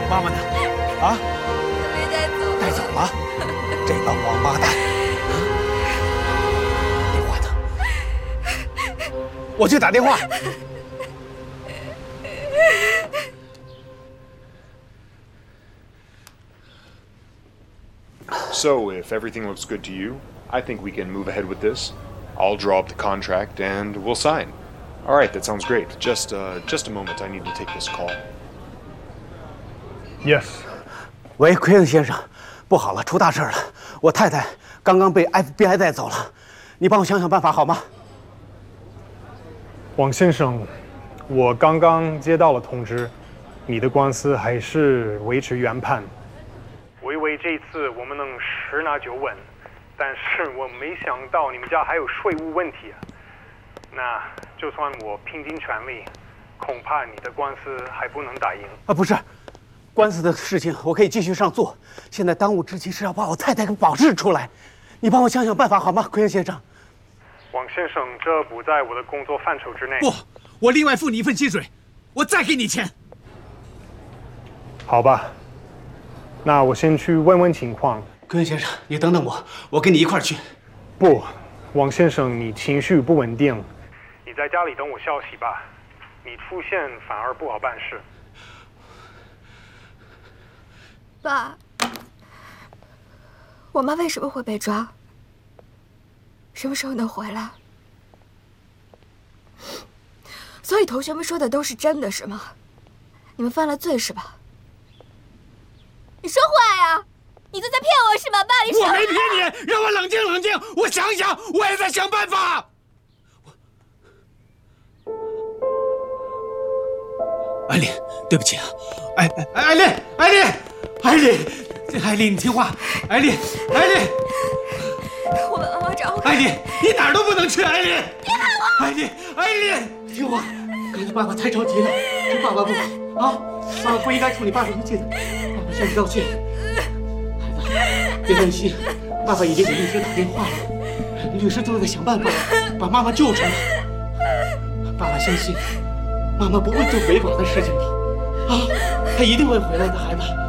妈妈呢？啊？ 被带走了。 带走了？这帮王八蛋！电话呢？我去打电话。 So, if everything looks good to you, I think we can move ahead with this. I'll draw up the contract and we'll sign. All right, that sounds great. Just a moment. I need to take this call. Yes. 喂，奎恩先生，不好了，出大事了！我太太刚刚被 FBI 带走了，你帮我想想办法好吗？ 王先生，我刚刚接到了通知，你的官司还是维持原判。我以为这次我们能十拿九稳，但是我没想到你们家还有税务问题。那就算我拼尽全力，恐怕你的官司还不能打赢。 啊，不是。官司的事情我可以继续上诉，现在当务之急是要把我太太给保释出来。你帮我想想办法好吗，奎恩先生？ 王先生，这不在我的工作范畴之内。 不，我另外付你一份薪水，我再给你钱。 好吧，那我先去问问情况。 奎恩先生，你等等我，我跟你一块儿去。 不，王先生，你情绪不稳定，你在家里等我消息吧。你出现反而不好办事。 爸，我妈为什么会被抓？什么时候能回来？所以同学们说的都是真的，是吗？你们犯了罪是吧？你说话呀！你都在骗我是吧，爸？你说我没骗你，让我冷静冷静，我想想，我也在想办法。艾琳，对不起啊，艾琳，你听话，艾琳， 我把妈妈找回来。 艾琳，你哪儿都不能去，艾琳，别喊我，艾琳，听话，刚才爸爸太着急了，是爸爸不好啊，爸爸不应该处理爸爸生气的，爸爸向你道歉，孩子，别担心，爸爸已经给律师打电话了，律师正在想办法把妈妈救出来，爸爸相信妈妈不会做违法的事情的，啊，她一定会回来的，孩子。